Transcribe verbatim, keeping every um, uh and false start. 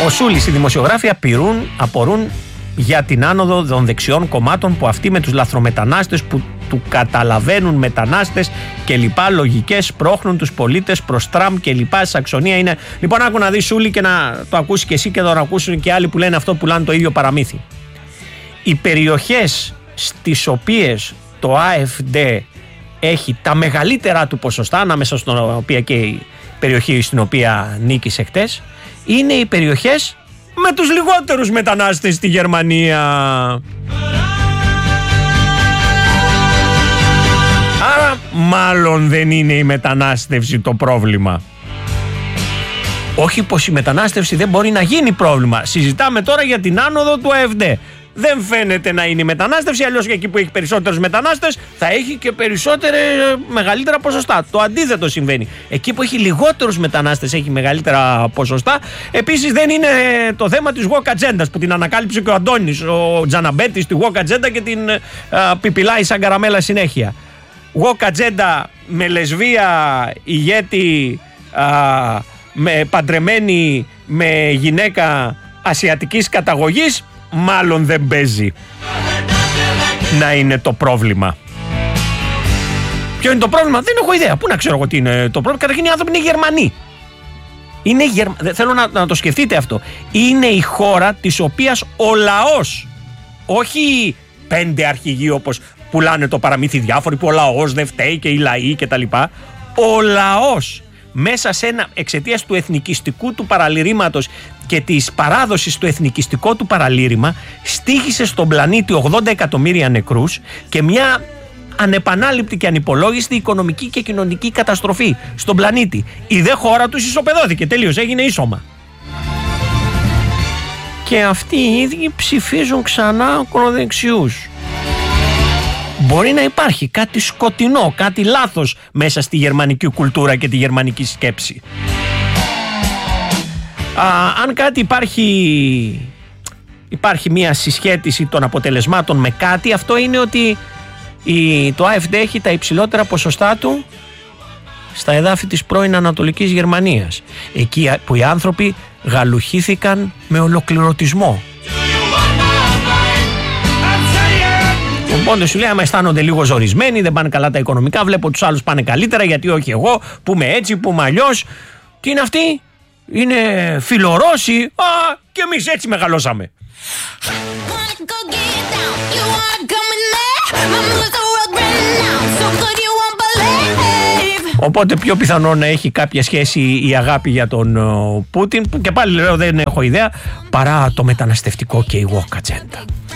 Ο Σούλης, οι δημοσιογράφοι απειρούν, απορούν για την άνοδο των δεξιών κομμάτων που αυτοί με τους λαθρομετανάστες που του καταλαβαίνουν μετανάστες και λοιπά λογικές πρόχνουν τους πολίτες προς Τραμπ και λοιπά. Σαξονία είναι. Λοιπόν, άκου να δεις, Σούλη, και να το ακούσει και εσύ και να το ακούσουν και άλλοι που λένε αυτό, που λένε το ίδιο παραμύθι. Οι περιοχές στις οποίες το ΑΕΦΝΤ έχει τα μεγαλύτερα του ποσοστά, ανάμεσα στην οποία και η περιοχή στην οποία νίκησε χτες, είναι οι περιοχές με τους λιγότερους μετανάστες στη Γερμανία. Άρα μάλλον δεν είναι η μετανάστευση το πρόβλημα. Όχι πως η μετανάστευση δεν μπορεί να γίνει πρόβλημα. Συζητάμε τώρα για την άνοδο του ΑΕΦΝΤ. Δεν φαίνεται να είναι η μετανάστευση, αλλιώς για εκεί που έχει περισσότερους μετανάστες θα έχει και περισσότερα, μεγαλύτερα ποσοστά. Το αντίθετο συμβαίνει. Εκεί που έχει λιγότερους μετανάστες έχει μεγαλύτερα ποσοστά. Επίσης δεν είναι το θέμα της woke agenda που την ανακάλυψε και ο Αντώνης, ο Τζαναμπέτης, τη woke agenda και την α, πιπιλάει σαν καραμέλα συνέχεια. Woke agenda με λεσβία ηγέτη, α, με παντρεμένη με γυναίκα ασιατικής καταγωγής, μάλλον δεν παίζει να είναι το πρόβλημα. Ποιο είναι το πρόβλημα? Δεν έχω ιδέα. Πού να ξέρω εγώ τι είναι το πρόβλημα? Καταρχήν οι άνθρωποι είναι Γερμανοί. Είναι Γερ... Θέλω να, να το σκεφτείτε αυτό. Είναι η χώρα της οποίας ο λαός, όχι πέντε αρχηγοί όπως πουλάνε το παραμύθι διάφοροι, που ο λαός δεν φταίει και οι λαοί κτλ. Ο λαός μέσα σε ένα, εξαιτίας του εθνικιστικού του παραλυρήματος και της παράδοσης του εθνικιστικού του παραλήρημα, στοίχησε στον πλανήτη ογδόντα εκατομμύρια νεκρούς και μια ανεπανάληπτη και ανυπολόγιστη οικονομική και κοινωνική καταστροφή στον πλανήτη. Η δε χώρα τους ισοπεδώθηκε, τελείως, έγινε ίσωμα. Και αυτοί οι ίδιοι ψηφίζουν ξανά ακροδεξιούς. Μπορεί να υπάρχει κάτι σκοτεινό, κάτι λάθος μέσα στη γερμανική κουλτούρα και τη γερμανική σκέψη. Α, αν κάτι υπάρχει, υπάρχει μια συσχέτιση των αποτελεσμάτων με κάτι, αυτό είναι ότι η, το ΑΕΦΝΤ έχει τα υψηλότερα ποσοστά του στα εδάφη της πρώην Ανατολικής Γερμανίας. Εκεί που οι άνθρωποι γαλουχήθηκαν με ολοκληρωτισμό. Οπότε σου λέει, άμα αισθάνονται λίγο ζορισμένοι, δεν πάνε καλά τα οικονομικά, βλέπω τους άλλους πάνε καλύτερα, γιατί όχι εγώ, που είμαι έτσι, που είμαι αλλιώς. Τι είναι αυτοί? Είναι φιλορώσοι. Α, και εμείς έτσι μεγαλώσαμε. Οπότε πιο πιθανό να έχει κάποια σχέση η αγάπη για τον uh, Πούτιν, που και πάλι λέω δεν έχω ιδέα, παρά το μεταναστευτικό και η woke agenda.